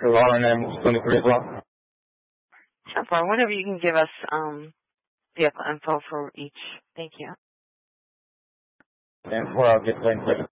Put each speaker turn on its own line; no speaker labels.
Your line name was 23 as well.
So far, whenever you can give us vehicle info for each. Thank you.
And before I'll get to